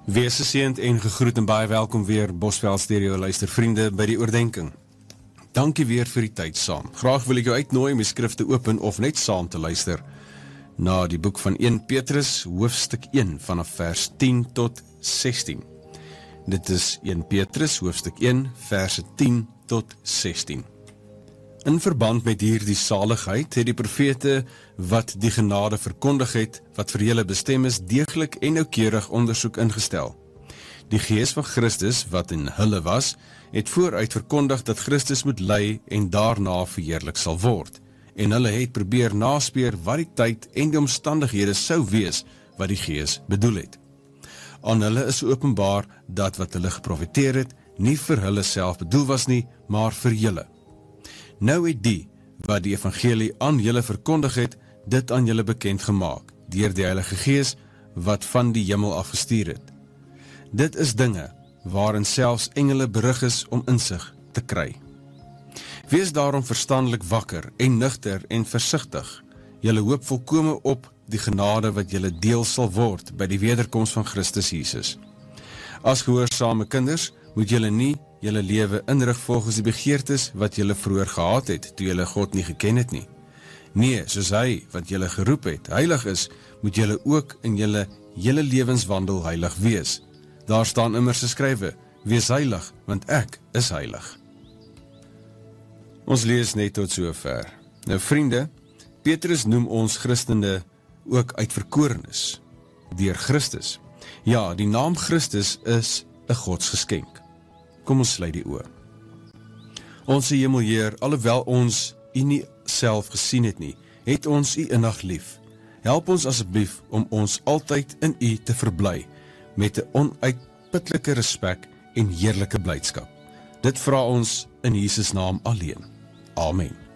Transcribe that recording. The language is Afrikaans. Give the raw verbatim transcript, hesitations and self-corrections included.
Wees geseënd en gegroet en baie welkom weer Bosveld Stereo luistervriende by die oordenking. Dankie weer vir die tyd saam. Graag wil ek jou uitnooi om die skrifte open of net saam te luister na die boek van Eerste Petrus, hoofstuk een, vanaf vers tien tot sestien. Dit is Eerste Petrus, hoofstuk een, verse tien tot sestien. In verband met hierdie saligheid het die profete wat die genade verkondig het, wat vir julle bestem is, deeglik en noukeurig ondersoek ingestel. Die gees van Christus, wat in hulle was, het vooruit verkondig dat Christus moet ly en daarna verheerlik sal word. En hulle het probeer naspeur wat die tyd en die omstandighede sou wees wat die gees bedoel het. Aan hulle is openbaar dat wat hulle geprofeteer het, nie vir hulle self bedoel was nie, maar vir julle. Nou het die, wat die evangelie aan julle verkondig het, dit aan julle bekend gemaak, deur die Heilige Gees, wat van die hemel afgestuur het. Dit is dinge, waarin selfs engele berig is om insig te kry. Wees daarom verstandelik wakker en nugter en versigtig. Julle hoop volkome op die genade wat julle deel sal word by die wederkoms van Christus Jesus. As gehoorsame kinders, moet julle nie julle lewe inrig volgens die begeertes wat julle vroeër gehad het, toe julle God nie geken het nie. Nee, soos hy, wat julle geroep het, heilig is, moet julle ook in julle hele lewenswandel heilig wees. Daar staan immers geskrywe, wees heilig, want ek is heilig. Ons lees net tot so ver. Nou vriende, Petrus noem ons Christene ook uitverkorenes, deur Christus. Ja, die naam Christus is 'n godsgeskenk. Kom ons sluit die oë. Onse Hemelheer, alhoewel ons U nie self gesien het nie, het ons U innig lief. Help ons asseblief om ons altyd in U te verbly, met 'n onuitputlike respek en heerlike blydskap. Dit vra ons in Jesus naam alleen. Amen.